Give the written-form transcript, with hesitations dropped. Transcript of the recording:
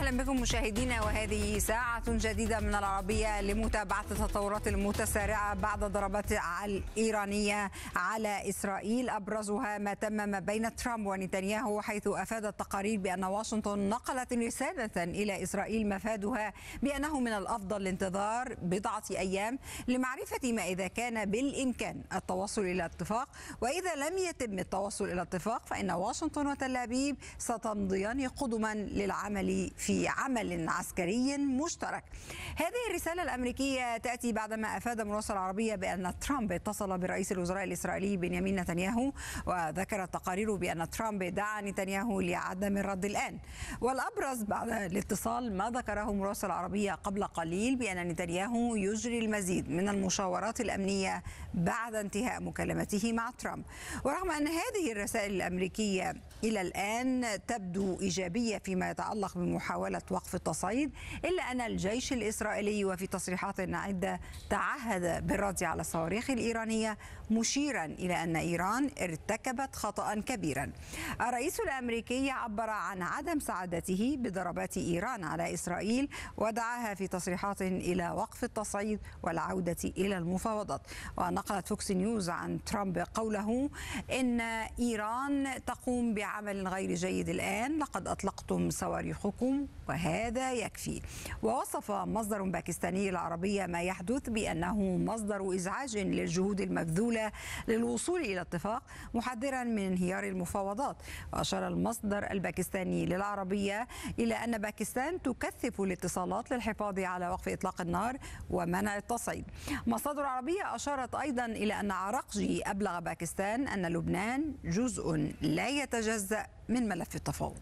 أهلا بكم مشاهدينا، وهذه ساعة جديدة من العربية لمتابعة التطورات المتسارعة بعد ضربات الإيرانية على إسرائيل. أبرزها ما تم ما بين ترامب ونتنياهو، حيث أفادت تقارير بأن واشنطن نقلت رسالة إلى إسرائيل مفادها بأنه من الأفضل الانتظار بضعة أيام لمعرفة ما إذا كان بالإمكان التوصل إلى اتفاق، وإذا لم يتم التوصل إلى اتفاق فإن واشنطن وتل أبيب ستمضيان قدما للعمل في عمل عسكري مشترك. هذه الرسالة الأمريكية تأتي بعدما أفاد مراسل العربية بأن ترامب اتصل برئيس الوزراء الإسرائيلي بنيامين نتنياهو، وذكرت تقارير بأن ترامب دعا نتنياهو لعدم الرد الآن. والأبرز بعد الاتصال ما ذكره مراسل العربية قبل قليل بأن نتنياهو يجري المزيد من المشاورات الأمنية بعد انتهاء مكالمته مع ترامب. ورغم أن هذه الرسائل الأمريكية إلى الآن تبدو إيجابية فيما يتعلق بمحاولة وقف التصعيد، إلا أن الجيش الإسرائيلي وفي تصريحات عدة تعهد بالرد على الصواريخ الإيرانية، مشيرا إلى أن إيران ارتكبت خطأ كبيرا. الرئيس الأمريكي عبر عن عدم سعادته بضربات إيران على إسرائيل، ودعاها في تصريحات إلى وقف التصعيد والعودة إلى المفاوضات. ونقلت فوكس نيوز عن ترامب قوله إن إيران تقوم بعمل غير جيد الآن، لقد أطلقتم صواريخكم وهذا يكفي. ووصف مصدر باكستاني العربية ما يحدث بأنه مصدر إزعاج للجهود المبذولة للوصول إلى اتفاق، محذرا من انهيار المفاوضات. وأشار المصدر الباكستاني للعربية إلى أن باكستان تكثف الاتصالات للحفاظ على وقف إطلاق النار ومنع التصعيد. مصادر عربية أشارت أيضا إلى أن عراقجي أبلغ باكستان أن لبنان جزء لا يتجزأ من ملف التفاوض.